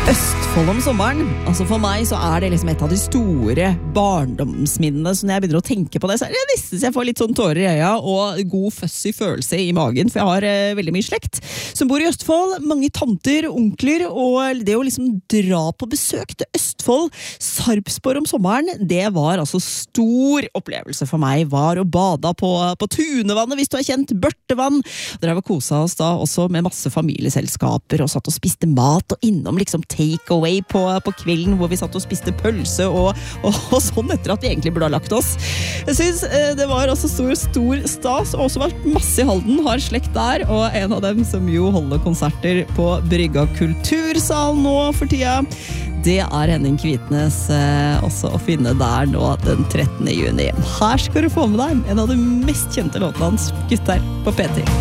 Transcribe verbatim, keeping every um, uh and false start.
Østfold om sommeren, altså for meg så er det liksom et av de store barndomsminnene, så når jeg begynner å tenke på det, så er det nesten så jeg får litt sånn tårer i øya og god fuzzy følelse i magen, for jeg har eh, veldig mye slekt som bor i Østfold, mange tanter, onkler, og det å liksom dra på besøk til Østfold, Sarpsborg om sommeren, det var altså stor opplevelse for meg, var å bada på, på Tunevannet, hvis du har kjent Børtevann, og der har vi koset oss da også med masse familieselskaper, og satt og spiste mat, og innom liksom takeaway på, på kvelden hvor vi satt og spiste pølse og, og, og sånn etter at vi egentlig burde ha lagt oss. Jeg synes eh, det var også stor, stor stas, og også vært masse i Halden, har slekt der, og en av dem som jo holder konserter på Brygga Kultursal nå for tida, det er Henning Kvitnes eh, også å finne der nå den trettende juni. Her skal du få med deg en av de mest kjente låtene hans, Gutter på P tre.